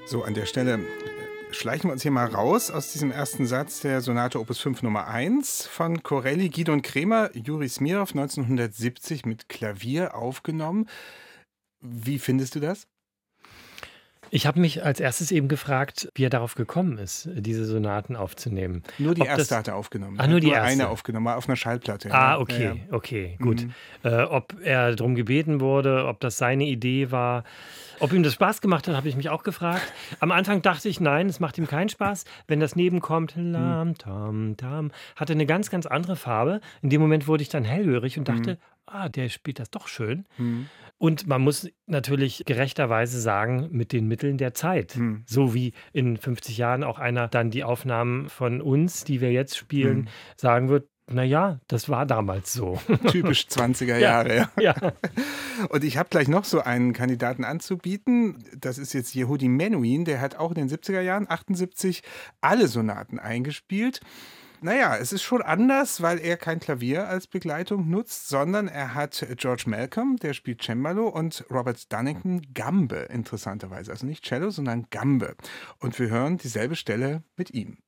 So, an der Stelle schleichen wir uns hier mal raus aus diesem ersten Satz der Sonate Opus 5 Nummer 1 von Corelli, Gidon Kremer, Juri Smirov 1970 mit Klavier aufgenommen. Wie findest du das? Ich habe mich als erstes eben gefragt, wie er darauf gekommen ist, diese Sonaten aufzunehmen. Nur die Ob das erste hat er aufgenommen. Ach, nur die Nur erste. eine aufgenommen, mal auf einer Schallplatte. Okay, okay, gut. Mhm. Ob er darum gebeten wurde, ob das seine Idee war, ob ihm das Spaß gemacht hat, habe ich mich auch gefragt. Am Anfang dachte ich, nein, es macht ihm keinen Spaß. Wenn das nebenkommt, lam, tam, tam, hatte eine ganz, ganz andere Farbe. In dem Moment wurde ich dann hellhörig und dachte, der spielt das doch schön. Mhm. Und man muss natürlich gerechterweise sagen, mit den Mitteln der Zeit. Mhm. So wie in 50 Jahren auch einer dann die Aufnahmen von uns, die wir jetzt spielen, sagen wird, naja, das war damals so. Typisch 20er Jahre. Ja. Und ich habe gleich noch so einen Kandidaten anzubieten. Das ist jetzt Yehudi Menuhin. Der hat auch in den 70er Jahren, 78, alle Sonaten eingespielt. Naja, es ist schon anders, weil er kein Klavier als Begleitung nutzt, sondern er hat George Malcolm, der spielt Cembalo, und Robert Dunnington Gambe, interessanterweise. Also nicht Cello, sondern Gambe. Und wir hören dieselbe Stelle mit ihm.